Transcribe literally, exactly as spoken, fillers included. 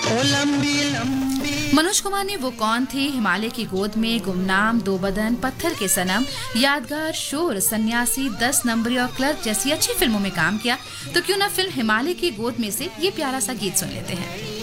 ओ लंबी लंबी। मनोज कुमार ने वो कौन थे, हिमालय की गोद में, गुमनाम, दो बदन, पत्थर के सनम, यादगार, शोर, सन्यासी, दस नंबरी और क्लर्क जैसी अच्छी फिल्मों में काम किया, तो क्यों ना फिल्म हिमालय की गोद में से ये प्यारा सा गीत सुन लेते हैं।